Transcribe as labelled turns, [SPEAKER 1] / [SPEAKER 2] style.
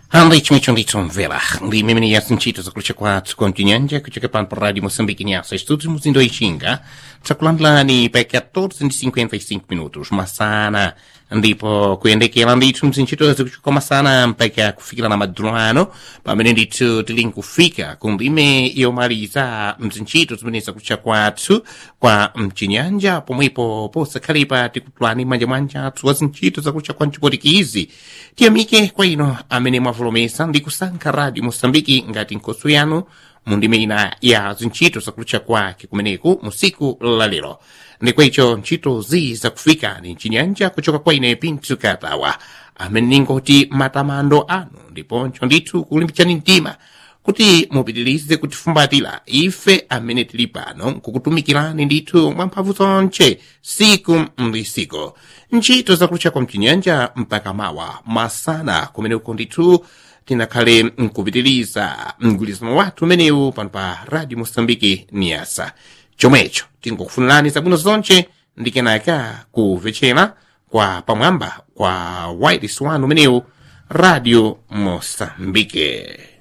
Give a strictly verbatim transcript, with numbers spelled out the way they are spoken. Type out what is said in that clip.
[SPEAKER 1] Andrei michondito vela, di mimini yasinchito za kulicha kwa tukontinyanja kucheka pan por radio Moçambique nyasa estudos muzindo ixinga tsakulandla ni pa quatorze e cinquenta e cinco minutos masana ndipo kuendekera ndithu mzinchito zikuchukua masana mpaka kufikira na madruano pamene ndithu tili nkufika kundime yomaliza mzinchito zimeneza kucha kwathu kwa mchinyanja pomwepo posakhalipa tikutulani manja mwanja athu wazinchito zakucha kwa mchipotikizi tiyamike kwa ino amene mwavulomesa ndi kusankha radio Moçambique ngati nkoso yanu mundime ina ya zinchito zakulucha kwake kumeneku musiku lalero ndikwecho ntchito zi zakufika ni mchinyanja kuchoka kwa ine Pinto Katawa amene ningoti matamando anu ndiponcho ndithu kulimbitsani mtima kuti mupitirize kutifumbatira ife amene tili pano nkukutumikirani ndithu mwamphamvu zonche siku ndi siku ntchito zakulucha kwa mchinyanja mpaka mawa masana kumeneko ndithu tinakhale nkupitiriza mgwirizano wathu umenewu pano pa radio Moçambique niyasa chomwecho tingokufunirani zabwino zonche ndi kenaka kuvechera kwa pamwamba kwa wireless wanu umenewu radio Moçambique.